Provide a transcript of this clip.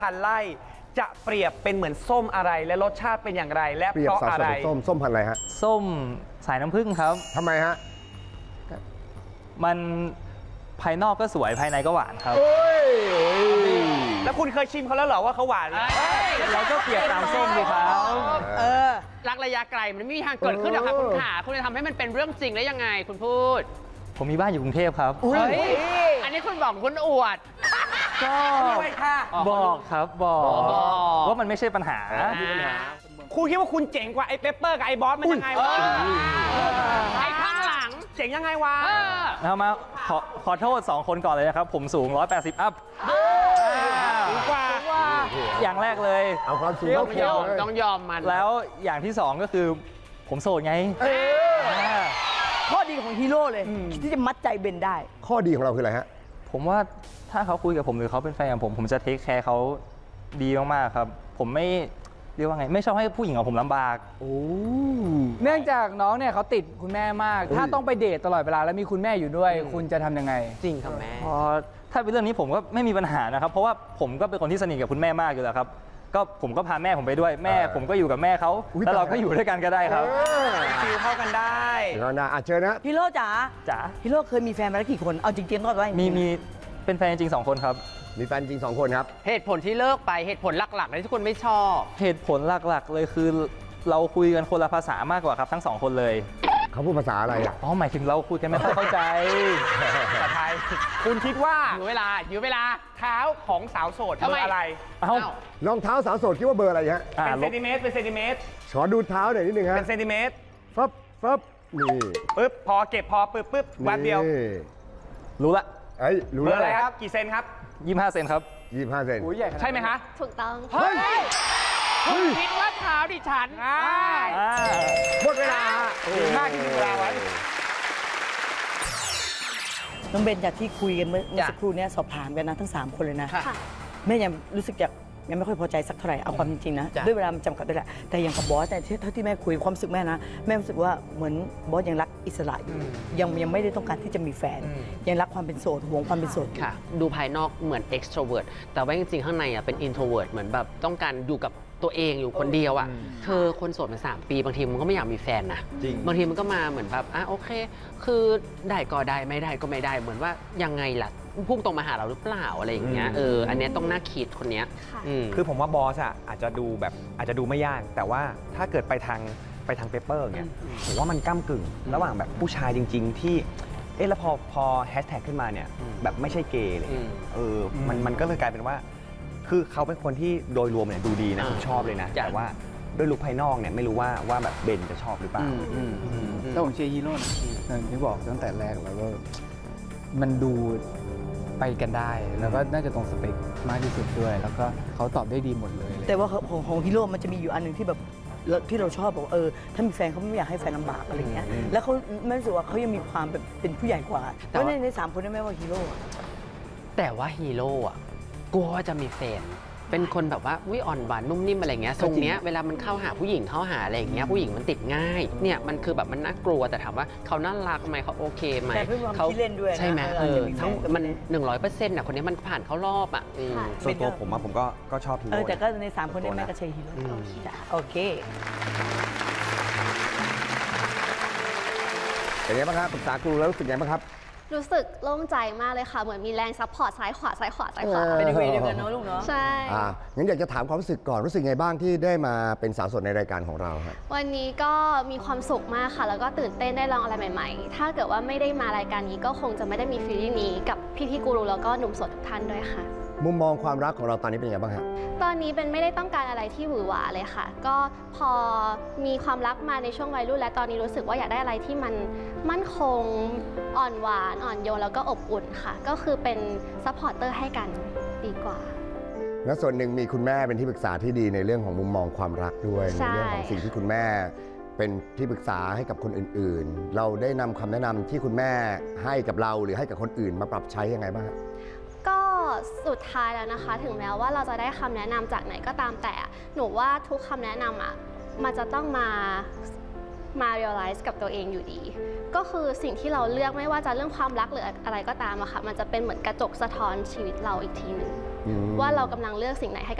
พันไร่จะเปรียบเป็นเหมือนส้มอะไรและรสชาติเป็นอย่างไรและเพราะอะไรส้มพันอะไรฮะส้มสายน้ำผึ้งครับทำไมฮะมันภายนอกก็สวยภายในก็หวานครับแล้วคุณเคยชิมเขาแล้วเหรอว่าเขาหวานเราก็เปรียบตามส้มเลยครับรักระยะไกลมันไม่มีทางเกิดขึ้นหรอกค่ะคุณขาคุณจะทำให้มันเป็นเรื่องจริงได้ยังไงคุณพูดผมมีบ้านอยู่กรุงเทพครับอันนี้คุณบอกคุณอวดก็บอกครับบอกว่ามันไม่ใช่ปัญหาคุณคิดว่าคุณเจ๋งกว่าไอ้เปปเปอร์กับไอ้บอสมันยังไงวะไอ้ข้างหลังเจ๋งยังไงวะเอามาขอโทษ2คนก่อนเลยนะครับผมสูง180อัพสูงกว่าอย่างแรกเลยเอาความสูงเข้าเกี่ยวต้องยอมมันแล้วอย่างที่2ก็คือผมโสดไงข้อดีของฮีโร่เลยที่จะมัดใจเบนได้ข้อดีของเราคืออะไรฮะผมว่าถ้าเขาคุยกับผมหรือเขาเป็นแฟนกับผมจะเทคแคร์เขาดีมากๆครับผมไม่เรียกว่าไงไม่ชอบให้ผู้หญิงกับผมลำบากเนื่องจากน้องเนี่ยเขาติดคุณแม่มากถ้าต้องไปเดทตลอดเวลาแล้วมีคุณแม่อยู่ด้วยคุณจะทำยังไงจริงครับแม่ถ้าเป็นเรื่องนี้ผมก็ไม่มีปัญหานะครับเพราะว่าผมก็เป็นคนที่สนิทกับคุณแม่มากอยู่แล้วครับก็ผมก็พาแม่ผมไปด้วยแม่ผมก็อยู่กับแม่เขาแล้วเราก็อยู่ด้วยกันก็ได้ครับฟิลเข้ากันได้เชิญนะฮีโร่จ๋าฮีโร่เคยมีแฟนมาแล้วกี่คนเอาจริงๆก็ได้มีเป็นแฟนจริง2คนครับมีแฟนจริง2คนครับเหตุผลที่เลิกไปเหตุผลหลักๆที่ทุกคนไม่ชอบเหตุผลหลักๆเลยคือเราคุยกันคนละภาษามากกว่าครับทั้ง2คนเลยเขาพูดภาษาอะไรอ่ะหมายถึงเราคุยกันไม่ค่อยเข้าใจภาษาไทยคุณคิดว่าอยู่เวลาเท้าของสาวโสดเบอร์อะไรรองเท้าสาวโสดคิดว่าเบอร์อะไรฮะเป็นเซนติเมตรขอดูเท้าหน่อยนิดนึงฮะเป็นเซนติเมตรฟับนี่ปึ๊บพอเก็บพอปึ๊บวันเดียวรู้ละรู้แล้วอะไรครับกี่เซนครับ 25 เซนครับ 25 เซนใช่ไหมคะถูกต้องเฮ้ยคุณคิดว่าเท้าดิฉันหมดเวลาดีมากที่มีเวลาไว้น้องเบนจากที่คุยกันเมื่อสักครู่นี้สอบถามกันนะทั้ง3คนเลยนะแม่ยังรู้สึกยังไม่ค่อยพอใจสักเท่าไหร่เอาความจริงๆนะด้วยเวลามันจำกัดด้วยแหละแต่อย่างกับบอสแต่เท่าที่แม่คุยความรู้สึกแม่นะแม่รู้สึกว่าเหมือนบอสยังรักอิสระอยู่ยังไม่ได้ต้องการที่จะมีแฟนยังรักความเป็นโสดห่วงความเป็นโสดค่ะดูภายนอกเหมือน extrovert แต่ว่าจริงๆข้างในเป็น introvert เหมือนแบบต้องการอยู่กับตัวเองอยู่คนเดียวอ่ะเธอคนโสดมา3 ปีบางทีมันก็ไม่อยากมีแฟนนะบางทีมันก็มาเหมือนแบบโอเคคือได้ก็ได้ไม่ได้ก็ไม่ได้เหมือนว่ายังไงล่ะพุ่งตรงมาหาเราหรือเปล่าอะไรอย่างเงี้ยอันนี้ต้องน่าคิดคนเนี้ยคือผมว่าบอสอาจจะดูไม่ยากแต่ว่าถ้าเกิดไปทางเปเปอร์เนี่ยผมว่ามันก้ากึ่งระหว่างแบบผู้ชายจริงๆที่แล้วพอแฮชแท็กขึ้นมาเนี่ยแบบไม่ใช่เกย์เลยมันก็เลยกลายเป็นว่าคือเขาเป็นคนที่โดยรวมเนี่ยดูดีนะผมชอบเลยนะแต่ว่าด้วยลุคภายนอกเนี่ยไม่รู้ว่าแบบเบนจะชอบหรือเปล่าถ้าผมเชียร์ฮีโร่นะอย่างที่บอกตั้งแต่แรกแล้วว่ามันดูไปกันได้แล้วก็น่าจะตรงสเปคมากที่สุดด้วยแล้วก็เขาตอบได้ดีหมดเลยแต่ว่าของฮีโร่มันจะมีอยู่อันหนึ่งที่แบบที่เราชอบบอกถ้ามีแฟนเขาไม่อยากให้แฟนลำบากอะไรเงี้ยแล้วเขาไม่รู้สึกว่าเขายังมีความแบบเป็นผู้ใหญ่กว่าเพราะใน3 คนนั้นไม่ว่าฮีโร่แต่ว่าฮีโร่กลัวว่าจะมีแฟนเป็นคนแบบว่าอ่อนหวานนุ่มนิ่มอะไรเงี้ยทรงเนี้ยเวลามันเข้าหาผู้หญิงเข้าหาอะไรอย่างเงี้ยผู้หญิงมันติดง่ายเนี่ยมันคือแบบมันน่ากลัวแต่ถามว่าเขาน่ารักไหมเขาโอเคไหมเขาเล่นด้วยใช่ไหมทั้งมัน100%น่ะคนนี้มันผ่านเข้ารอบส่วนตัวผมก็ชอบฮีโร่แต่ก็ใน3 คนนี้แม่ก็เชียร์ฮีโร่โอเคเป็นไงบ้างครับปรึกษาครูแล้วรู้สึกไงบ้างครับรู้สึกโล่งใจมากเลยค่ะเหมือนมีแรงซัพพอร์ตซ้ายขวาเป็นเวเดียวกันเนาะลูกเนาะใช่งั้นอยากจะถามความรู้สึกก่อนรู้สึกไงบ้างที่ได้มาเป็นสาวสดในรายการของเราครับวันนี้ก็มีความสุขมากค่ะแล้วก็ตื่นเต้นได้ลองอะไรใหม่ๆถ้าเกิดว่าไม่ได้มารายการนี้ก็คงจะไม่ได้มีฟีลลิ่งนี้กับพี่ๆกูรูแล้วก็หนุ่มโสดทุกท่านด้วยค่ะมุมมองความรักของเราตอนนี้เป็นยังไงบ้างครับตอนนี้เป็นไม่ได้ต้องการอะไรที่หวือหวาเลยค่ะก็พอมีความรักมาในช่วงวัยรุ่นและตอนนี้รู้สึกว่าอยากได้อะไรที่มันมั่นคงอ่อนหวานอ่อนโยนแล้วก็อบอุ่นค่ะก็คือเป็นซัพพอร์ตเตอร์ให้กันดีกว่าและส่วนหนึ่งมีคุณแม่เป็นที่ปรึกษาที่ดีในเรื่องของมุมมองความรักด้วยในเรื่องของสิ่งที่คุณแม่เป็นที่ปรึกษาให้กับคนอื่นๆเราได้นำคำแนะนำที่คุณแม่ให้กับเราหรือให้กับคนอื่นมาปรับใช้ยังไงบ้างก็สุดท้ายแล้วนะคะถึงแม้ว่าเราจะได้คำแนะนำจากไหนก็ตามแต่หนูว่าทุกคำแนะนำมันจะต้องมา realize กับตัวเองอยู่ดีก็คือสิ่งที่เราเลือกไม่ว่าจะเรื่องความรักหรืออะไรก็ตามอะค่ะมันจะเป็นเหมือนกระจกสะท้อนชีวิตเราอีกทีหนึ่งอืมว่าเรากำลังเลือกสิ่งไหนให้